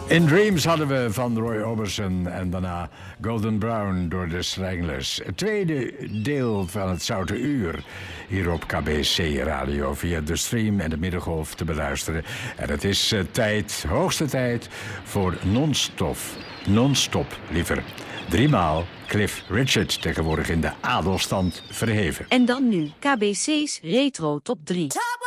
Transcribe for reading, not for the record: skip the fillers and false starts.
In Dreams hadden we van Roy Orbison en daarna Golden Brown door de Stranglers. Het tweede deel van het Zoute Uur hier op KBC Radio via de stream en de middengolf te beluisteren. En het is hoogste tijd voor non-stop liever. 3 maal Cliff Richard, tegenwoordig in de adelstand verheven. En dan nu KBC's Retro Top 3.